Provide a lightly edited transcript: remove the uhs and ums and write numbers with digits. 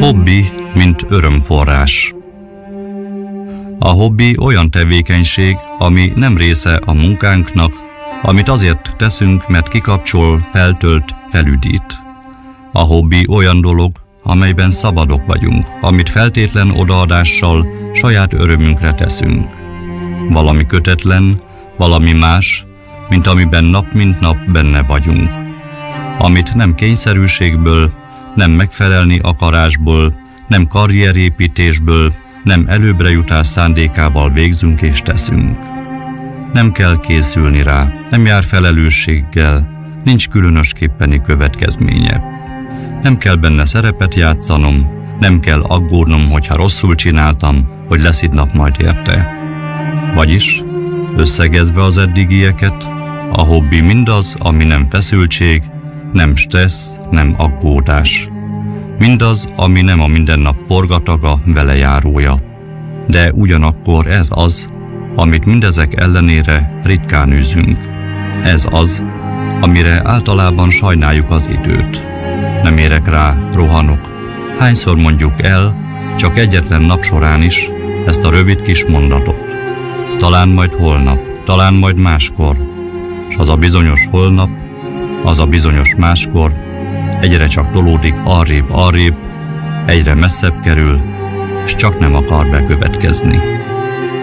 Hobbi, mint örömforrás. A hobbi olyan tevékenység, ami nem része a munkánknak, amit azért teszünk, mert kikapcsol, feltölt, felüdít. A hobbi olyan dolog, amelyben szabadok vagyunk, amit feltétlen odaadással saját örömünkre teszünk. Valami kötetlen, valami más, mint amiben nap mint nap benne vagyunk. Amit nem kényszerűségből, nem megfelelni akarásból, nem karrierépítésből, nem előbbre jutás szándékával végzünk és teszünk. Nem kell készülni rá, nem jár felelősséggel, nincs különösképpeni következménye. Nem kell benne szerepet játszanom, nem kell aggódnom, hogyha rosszul csináltam, hogy lesz itt nap majd érte. Vagyis, összegezve az eddigieket, a hobbi mindaz, ami nem feszültség, nem stressz, nem aggódás. Mindaz, ami nem a mindennap forgataga, velejárója. De ugyanakkor ez az, amit mindezek ellenére ritkán űzünk. Ez az, amire általában sajnáljuk az időt. Nem érek rá, rohanok. Hányszor mondjuk el, csak egyetlen nap során is, ezt a rövid kis mondatot. Talán majd holnap, talán majd máskor. S az a bizonyos holnap, az a bizonyos máskor egyre csak tolódik arrébb, egyre messzebb kerül, s csak nem akar bekövetkezni.